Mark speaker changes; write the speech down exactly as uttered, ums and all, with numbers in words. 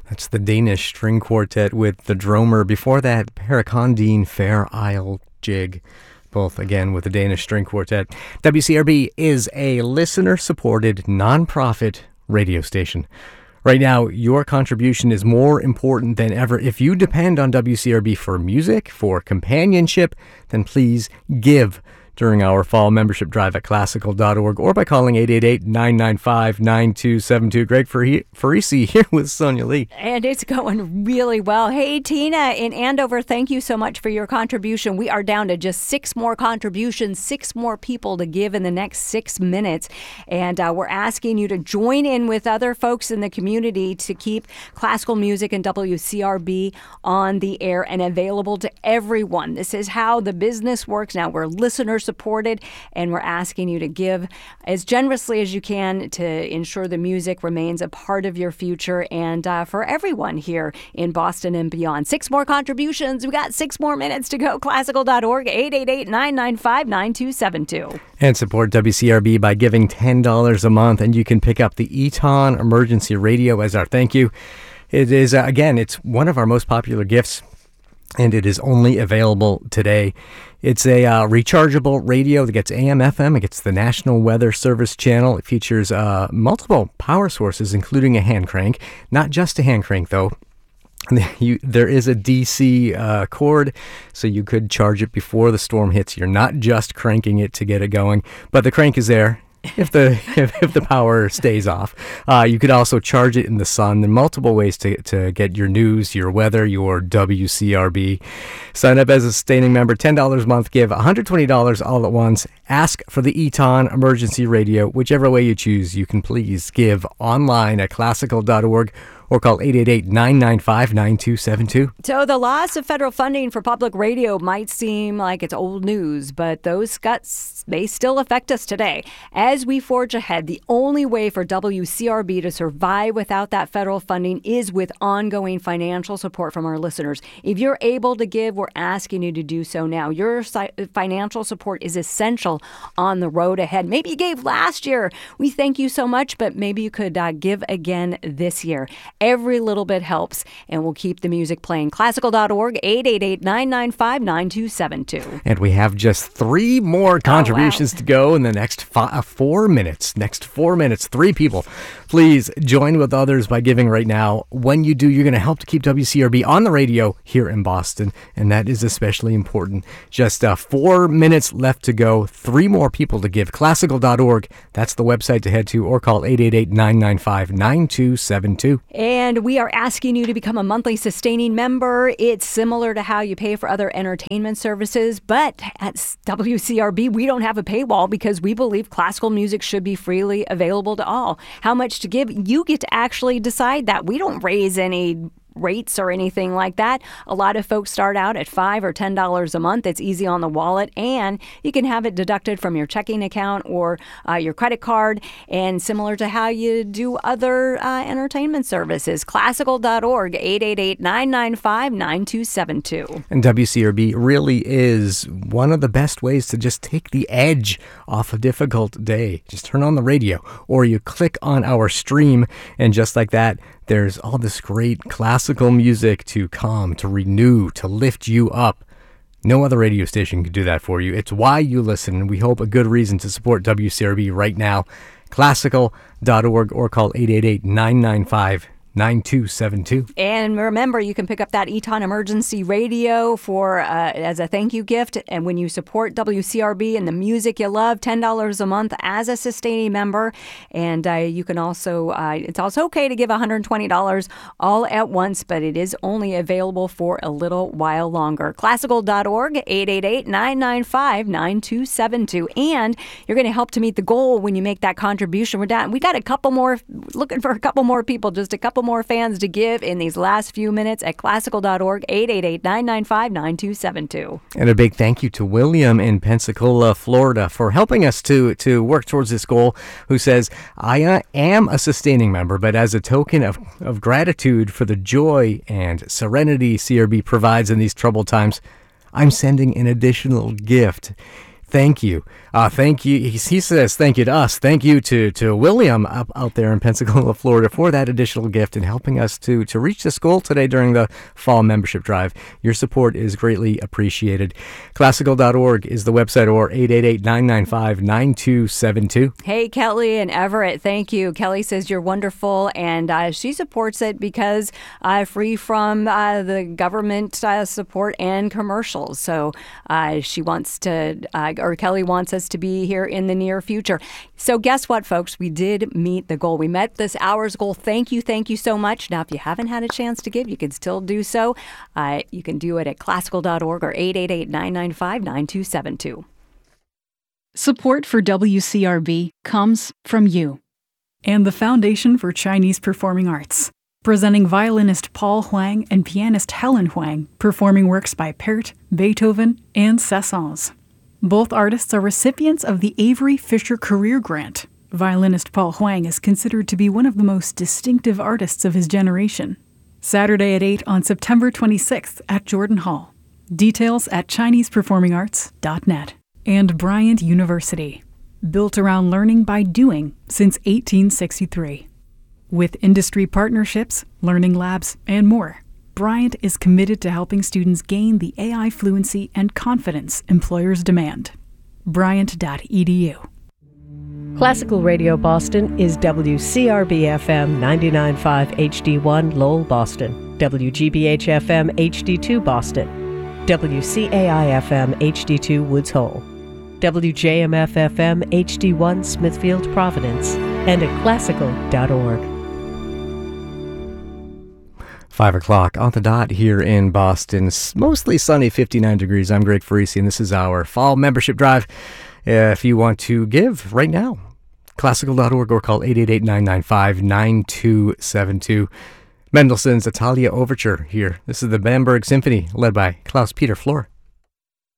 Speaker 1: That's the Danish String Quartet with the Dromer. Before that, Paracondine Fair Isle Jig. Both, again, with the Danish String Quartet. W C R B is a listener-supported, nonprofit radio station. Right now, your contribution is more important than ever. If you depend on W C R B for music, for companionship, then please give during our fall membership drive at classical dot org or by calling eight eight eight, nine nine five, nine two seven two. Greg Farisi here with Sonia Lee.
Speaker 2: And it's going really well. Hey, Tina in Andover, thank you so much for your contribution. We are down to just six more contributions, six more people to give in the next six minutes. And uh, we're asking you to join in with other folks in the community to keep classical music and W C R B on the air and available to everyone. This is how the business works now. We're listeners supported, and we're asking you to give as generously as you can to ensure the music remains a part of your future and uh, for everyone here in Boston and beyond. Six more contributions. We got six more minutes to go. classical dot org, eight eight eight, nine nine five, nine two seven two.
Speaker 1: And support W C R B by giving ten dollars a month, and you can pick up the Eton Emergency Radio as our thank you. It is, uh, again, it's one of our most popular gifts, and it is only available today. It's a uh, rechargeable radio that gets A M F M. It gets the National Weather Service channel. It features uh, multiple power sources, including a hand crank. Not just a hand crank, though. You, there is a D C uh, cord, so you could charge it before the storm hits. You're not just cranking it to get it going, but the crank is there. If the if, if the power stays off, uh, you could also charge it in the sun. There are multiple ways to, to get your news, your weather, your W C R B. Sign up as a sustaining member, ten dollars a month. Give one hundred twenty dollars all at once. Ask for the Eton Emergency Radio. Whichever way you choose, you can please give online at classical dot org or call eight eight eight, nine nine five, nine two seven two.
Speaker 2: So the loss of federal funding for public radio might seem like it's old news, but those cuts may still affect us today. As we forge ahead, the only way for W C R B to survive without that federal funding is with ongoing financial support from our listeners. If you're able to give, we're asking you to do so now. Your financial support is essential on the road ahead. Maybe you gave last year. We thank you so much, but maybe you could uh, give again this year. Every little bit helps, and we'll keep the music playing. classical dot org, eight eight eight, nine nine five, nine two seven two.
Speaker 1: And we have just three more contributions oh, wow. to go in the next five, four minutes. Next four minutes, three people. Please join with others by giving right now. When you do, you're going to help to keep W C R B on the radio here in Boston, and that is especially important. Just uh, four minutes left to go. Three more people to give. classical dot org. That's the website to head to, or call eight eight eight, nine nine five, nine two seven two.
Speaker 2: And we are asking you to become a monthly sustaining member. It's similar to how you pay for other entertainment services, but at W C R B, we don't have a paywall because we believe classical music should be freely available to all. How much to give? You get to actually decide that. We don't raise any rates or anything like that. A lot of folks start out at five or ten dollars a month. It's easy on the wallet, and you can have it deducted from your checking account or uh, your credit card, and similar to how you do other uh, entertainment services. classical dot org, eight eight eight, nine nine five, nine two seven two.
Speaker 1: And W C R B really is one of the best ways to just take the edge off a difficult day. Just turn on the radio, or you click on our stream, and just like that, there's all this great classical music to calm, to renew, to lift you up. No other radio station can do that for you. It's why you listen, and we hope a good reason to support W C R B right now. classical dot org or call eight eight eight, nine nine five, nine two seven two.
Speaker 2: And remember, you can pick up that Eton Emergency Radio for uh, as a thank you gift. And when you support W C R B and the music you love, ten dollars a month as a sustaining member. And uh, you can also, uh, it's also okay to give one hundred twenty dollars all at once, but it is only available for a little while longer. classical dot org, eight eight eight, nine nine five, nine two seven two. And you're going to help to meet the goal when you make that contribution. We're down. We got a couple more, looking for a couple more people, just a couple more fans to give in these last few minutes at classical dot org, eight eight eight, nine nine five, nine two seven two.
Speaker 1: And a big thank you to William in Pensacola, Florida, for helping us to, to work towards this goal, who says, I uh, am a sustaining member, but as a token of, of gratitude for the joy and serenity C R B provides in these troubled times, I'm sending an additional gift. thank you. Uh, thank you. He, he says thank you to us. Thank you to, to William up out there in Pensacola, Florida for that additional gift and helping us to, to reach this goal today during the fall membership drive. Your support is greatly appreciated. Classical dot org is the website, or eight eight eight, nine nine five, nine two seven two.
Speaker 2: Hey, Kelly and Everett, thank you. Kelly says you're wonderful, and uh, she supports it because uh, free from uh, the government uh, support and commercials. So uh, she wants to, uh, or Kelly wants us to be here in the near future. So guess what, folks? We did meet the goal. We met this hour's goal. Thank you. Thank you so much. Now, if you haven't had a chance to give, you can still do so. Uh, you can do it at classical dot org or eight eight eight, nine nine five, nine two seven two.
Speaker 3: Support for W C R B comes from you and the Foundation for Chinese Performing Arts, presenting violinist Paul Huang and pianist Helen Huang performing works by Pärt, Beethoven, and Saint-Saëns. Both artists are recipients of the Avery Fisher Career Grant. Violinist Paul Huang is considered to be one of the most distinctive artists of his generation. Saturday at eight on September twenty-sixth at Jordan Hall. Details at chinese performing arts dot net. And Bryant University, built around learning by doing since eighteen sixty-three. With industry partnerships, learning labs, and more, Bryant is committed to helping students gain the A I fluency and confidence employers demand. bryant dot e d u.
Speaker 4: Classical Radio Boston is W C R B F M ninety-nine point five H D one Lowell, Boston, W G B H F M H D two Boston, W C A I F M H D two Woods Hole, W J M F F M H D one Smithfield, Providence, and at classical dot org.
Speaker 1: Five o'clock on the dot here in Boston. Mostly sunny, fifty-nine degrees. I'm Greg Farisi, and this is our fall membership drive. If you want to give right now, classical dot org or call eight eight eight, nine nine five, nine two seven two. Mendelssohn's Italia Overture here. This is the Bamberg Symphony, led by Klaus-Peter Flor.